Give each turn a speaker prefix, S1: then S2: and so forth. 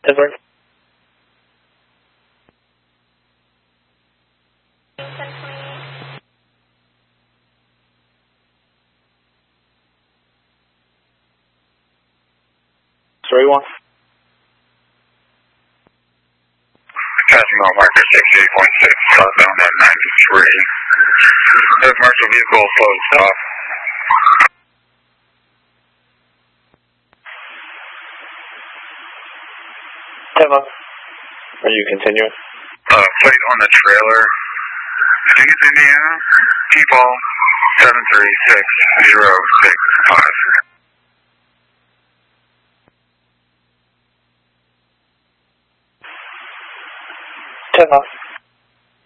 S1: Pittsburgh. Story 1.
S2: Passing on marker 6816, southbound at 93. The commercial vehicle slow stop.
S1: 10 months. Are you continuing?
S2: Plate on the trailer. I think it's Indiana. T-ball 736065.
S1: 10 months.